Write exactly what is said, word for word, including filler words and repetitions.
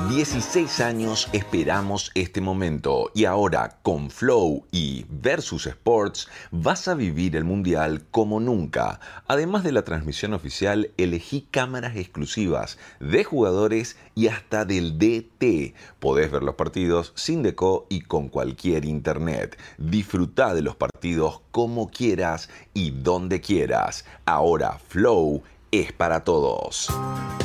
dieciséis años esperamos este momento y ahora con Flow y Versus Sports vas a vivir el Mundial como nunca. Además de la transmisión oficial, elegí cámaras exclusivas de jugadores y hasta del D T. Podés ver los partidos sin deco y con cualquier internet. Disfruta de los partidos como quieras y donde quieras. Ahora Flow es para todos.